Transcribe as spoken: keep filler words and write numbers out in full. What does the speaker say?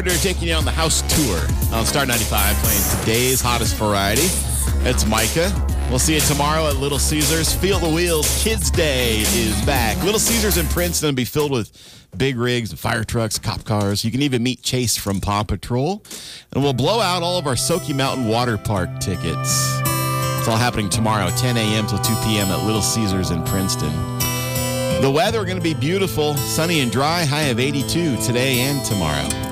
They're taking you on the house tour on Star ninety-five, playing today's hottest variety. It's Micah. We'll see you tomorrow at Little Caesars. Feel the Wheels Kids Day is back. Little Caesars in Princeton will be filled with big rigs, fire trucks, cop cars. You can even meet Chase from Paw Patrol. And we'll blow out all of our Soaky Mountain Water Park tickets. It's all happening tomorrow, ten a.m. till two p.m. at Little Caesars in Princeton. The weather going to be beautiful, sunny and dry, high of eighty-two today and tomorrow.